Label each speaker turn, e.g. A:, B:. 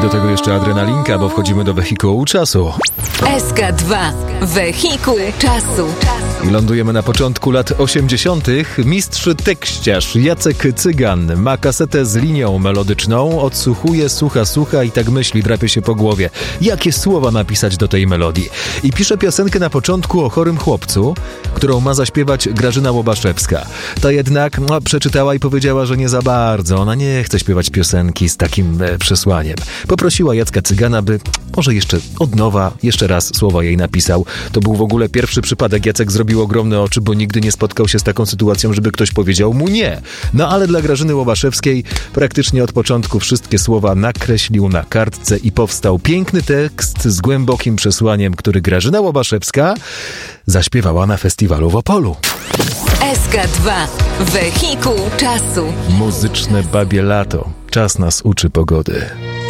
A: Do tego jeszcze adrenalinka, bo wchodzimy do wehikułu czasu.
B: SK2. Wehikuł czasu.
A: I lądujemy na początku lat 80. Mistrz tekściarz Jacek Cygan ma kasetę z linią melodyczną, odsłuchuje, słucha i tak myśli, drapie się po głowie. Jakie słowa napisać do tej melodii? I pisze piosenkę na początku o chorym chłopcu, którą ma zaśpiewać Grażyna Łobaszewska. Ta jednak przeczytała i powiedziała, że nie za bardzo. Ona nie chce śpiewać piosenki z takim przesłaniem. Poprosiła Jacka Cygana, by może jeszcze od nowa, jeszcze raz słowa jej napisał. To był w ogóle pierwszy przypadek. Jacek zrobił ogromne oczy, bo nigdy nie spotkał się z taką sytuacją, żeby ktoś powiedział mu nie. No ale dla Grażyny Łobaszewskiej praktycznie od początku wszystkie słowa nakreślił na kartce i powstał piękny tekst z głębokim przesłaniem, który Grażyna Łobaszewska zaśpiewała na festiwalu w Opolu.
B: SK2. Wehikuł czasu.
A: Muzyczne babie lato. Czas nas uczy pogody.